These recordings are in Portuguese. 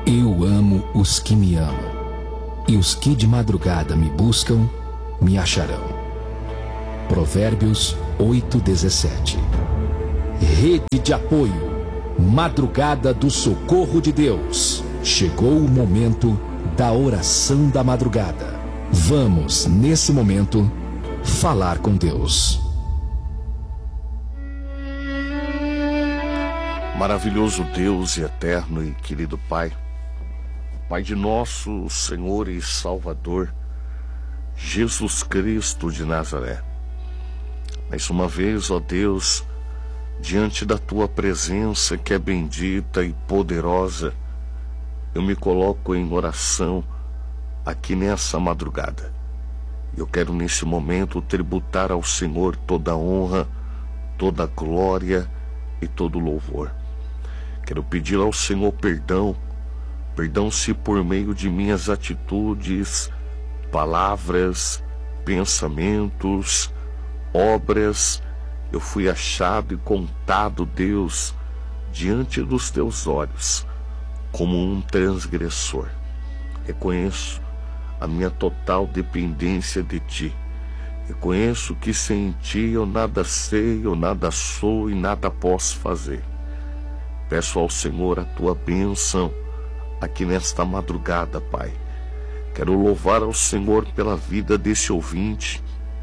Eu amo os que me amam, e os que de madrugada me buscam, me acharão. Provérbios 8:17. Rede de apoio, Madrugada do Socorro de Deus. Chegou o momento da oração da madrugada. Vamos, nesse momento, falar com Deus. Maravilhoso Deus e eterno e querido Pai, Pai de nosso Senhor e Salvador, Jesus Cristo de Nazaré. Mais uma vez, ó Deus, diante da Tua presença que é bendita e poderosa, eu me coloco em oração aqui nessa madrugada. Eu quero nesse momento tributar ao Senhor toda a honra, toda a glória e todo o louvor. Quero pedir ao Senhor perdão se por meio de minhas atitudes, palavras, pensamentos, obras, eu fui achado e contado, Deus, diante dos Teus olhos, como um transgressor. Reconheço a minha total dependência de Ti. Reconheço que sem Ti eu nada sei, eu nada sou e nada posso fazer. Peço ao Senhor a Tua bênção aqui nesta madrugada, Pai. Quero louvar ao Senhor pela vida desse ouvinte.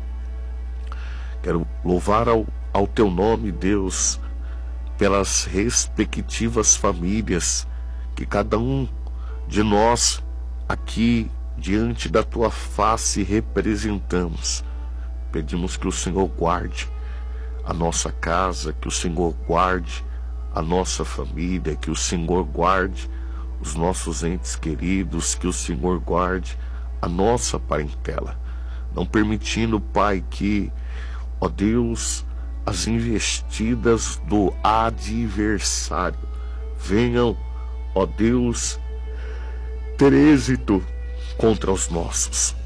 Quero louvar ao Teu nome, Deus, pelas respectivas famílias que cada um de nós aqui diante da Tua face representamos. Pedimos que o Senhor guarde a nossa casa, que o Senhor guarde a nossa família, que o Senhor guarde os nossos entes queridos, que o Senhor guarde a nossa parentela, não permitindo, Pai, que, ó Deus, as investidas do adversário venham, ó Deus, ter êxito contra os nossos.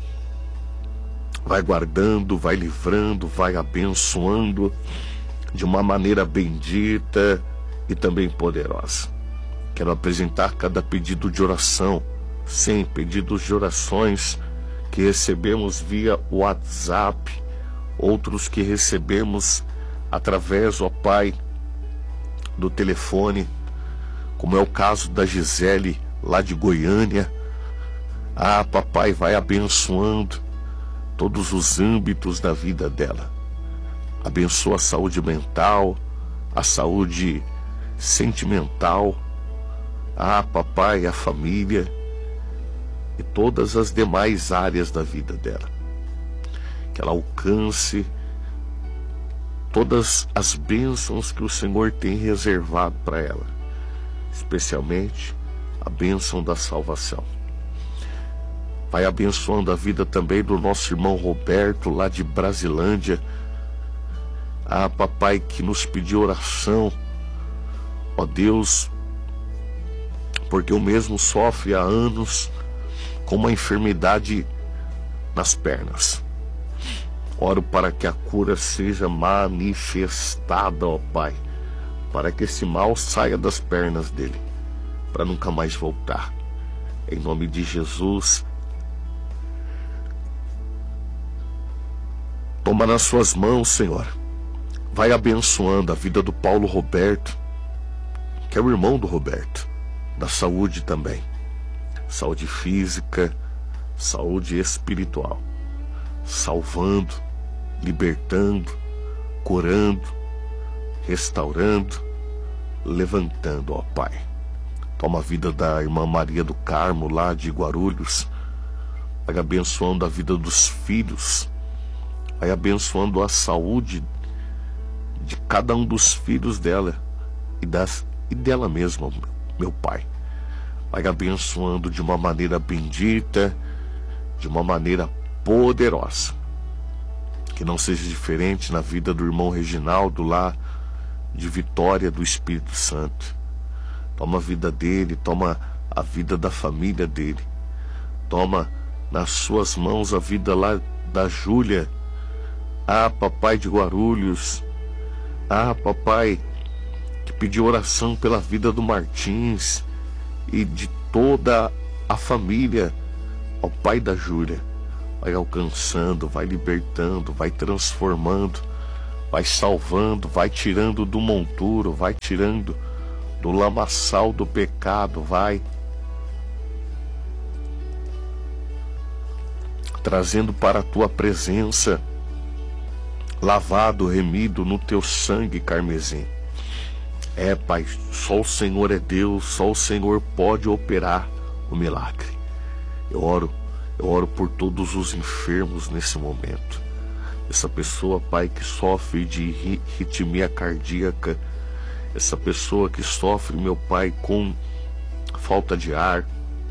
Vai guardando, vai livrando, vai abençoando de uma maneira bendita e também poderosa. Quero apresentar cada pedido de oração, sim, pedidos de orações que recebemos via WhatsApp, outros que recebemos através, ó Pai, do telefone, como é o caso da Gisele, lá de Goiânia. Ah, papai, vai abençoando todos os âmbitos da vida dela. Abençoa a saúde mental, a saúde sentimental. Ah, papai, a família e todas as demais áreas da vida dela. Que ela alcance todas as bênçãos que o Senhor tem reservado para ela, especialmente a bênção da salvação. Vai abençoando a vida também do nosso irmão Roberto, lá de Brasilândia. Ah, papai, que nos pediu oração, ó Deus, porque o mesmo sofre há anos com uma enfermidade nas pernas. Oro para que a cura seja manifestada, ó Pai, para que esse mal saia das pernas dele, para nunca mais voltar. Em nome de Jesus, toma nas suas mãos, Senhor. Vai abençoando a vida do Paulo Roberto, que é o irmão do Roberto, da saúde também, saúde física, saúde espiritual, salvando, libertando, curando, restaurando, levantando, ó Pai. Toma a vida da irmã Maria do Carmo, lá de Guarulhos, vai abençoando a vida dos filhos, vai abençoando a saúde de cada um dos filhos dela e dela mesma, meu Pai. Vai abençoando de uma maneira bendita, de uma maneira poderosa. Que não seja diferente na vida do irmão Reginaldo, lá de Vitória do Espírito Santo. Toma a vida dele, toma a vida da família dele. Toma nas suas mãos a vida lá da Júlia. Ah, papai de Guarulhos. Ah, papai, que pediu oração pela vida do Martins, e de toda a família, ó Pai da Júlia. Vai alcançando, vai libertando, vai transformando, vai salvando, vai tirando do monturo, vai tirando do lamaçal do pecado, vai trazendo para a tua presença, lavado, remido no teu sangue carmesim. Pai, só o Senhor é Deus, só o Senhor pode operar o milagre. Eu oro por todos os enfermos nesse momento. Essa pessoa, Pai, que sofre de arritmia cardíaca, essa pessoa que sofre, meu Pai, com falta de ar,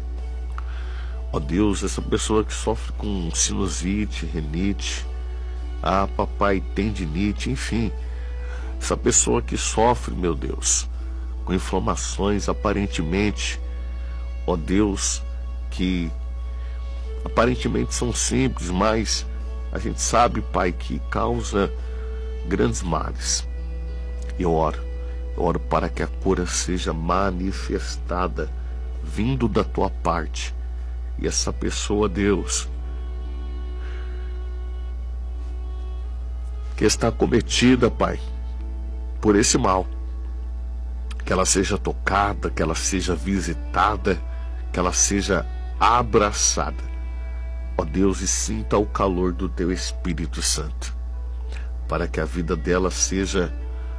ó Deus, essa pessoa que sofre com sinusite, rinite, papai, tendinite, enfim, essa pessoa que sofre, meu Deus, com inflamações aparentemente, ó Deus, que aparentemente são simples, mas a gente sabe, Pai, que causa grandes males. Eu oro para que a cura seja manifestada, vindo da tua parte. E essa pessoa, Deus, que está cometida, Pai, por esse mal, que ela seja tocada, que ela seja visitada, que ela seja abraçada, ó Deus, e sinta o calor do teu Espírito Santo, para que a vida dela seja,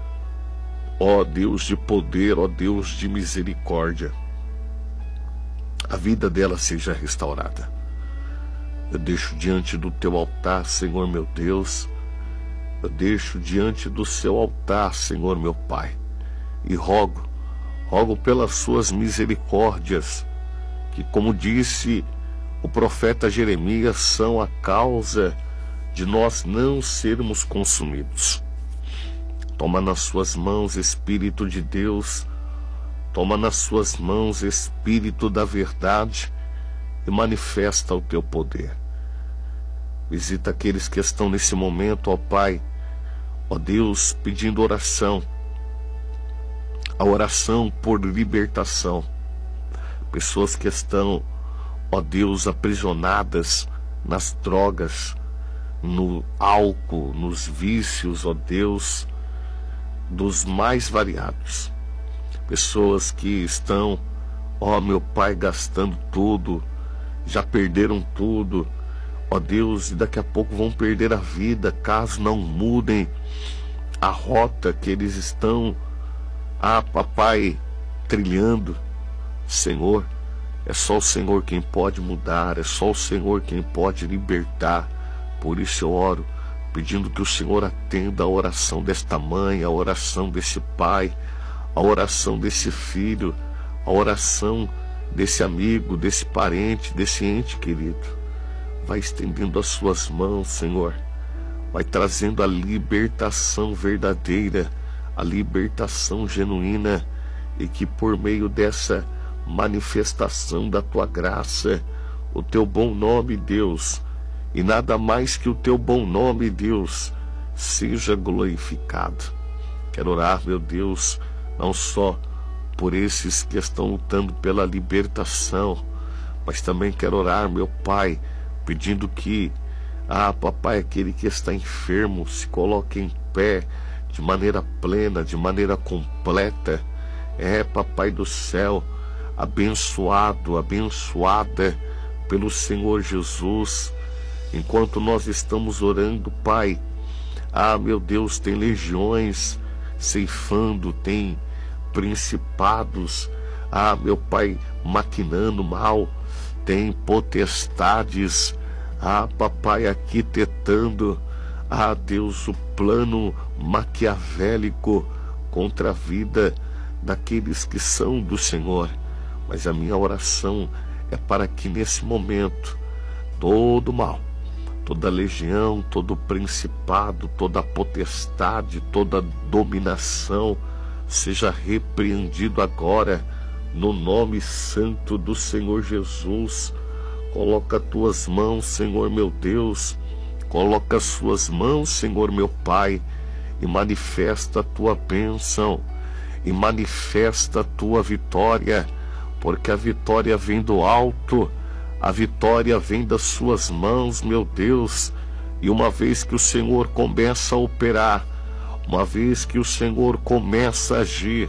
ó Deus de poder, ó Deus de misericórdia, a vida dela seja restaurada. Eu deixo diante do teu altar, Senhor meu Deus, eu deixo diante do seu altar, Senhor meu Pai, e rogo pelas suas misericórdias, que, como disse o profeta Jeremias, são a causa de nós não sermos consumidos. Toma nas suas mãos, Espírito de Deus, toma nas suas mãos, Espírito da verdade, e manifesta o teu poder. Visita aqueles que estão nesse momento, ó Pai, ó Deus, pedindo oração, a oração por libertação. Pessoas que estão, ó Deus, aprisionadas nas drogas, no álcool, nos vícios, ó Deus, dos mais variados. Pessoas que estão, ó meu Pai, gastando tudo, já perderam tudo, ó Deus, e daqui a pouco vão perder a vida, caso não mudem a rota que eles estão, papai, trilhando. Senhor, é só o Senhor quem pode mudar, é só o Senhor quem pode libertar. Por isso eu oro, pedindo que o Senhor atenda a oração desta mãe, a oração desse pai, a oração desse filho, a oração desse amigo, desse parente, desse ente querido. Vai estendendo as suas mãos, Senhor, vai trazendo a libertação verdadeira, a libertação genuína, e que por meio dessa manifestação da tua graça, o teu bom nome, Deus, e nada mais que o teu bom nome, Deus, seja glorificado. Quero orar, meu Deus, não só por esses que estão lutando pela libertação, mas também quero orar, meu Pai, pedindo que, papai, aquele que está enfermo se coloque em pé de maneira plena, de maneira completa. Papai do céu, abençoado, abençoada pelo Senhor Jesus. Enquanto nós estamos orando, Pai, meu Deus, tem legiões ceifando, tem principados, meu Pai, maquinando mal, tem potestades, papai, arquitetando, Deus, o plano maquiavélico contra a vida daqueles que são do Senhor. Mas a minha oração é para que nesse momento todo mal, toda legião, todo principado, toda potestade, toda dominação seja repreendido agora no nome santo do Senhor Jesus. Coloca tuas mãos, Senhor meu Deus, coloca as suas mãos, Senhor meu Pai, e manifesta a tua bênção, e manifesta a tua vitória. porque a vitória vem do alto, a vitória vem das suas mãos, meu Deus. E uma vez que o Senhor começa a operar, uma vez que o Senhor começa a agir,